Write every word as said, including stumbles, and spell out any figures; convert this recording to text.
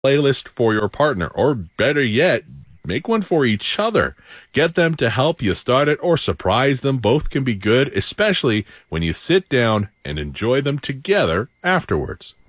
playlist for your partner, or better yet, make one for each other. Get them to help you start it or surprise them. Both can be good, especially when you sit down and enjoy them together afterwards.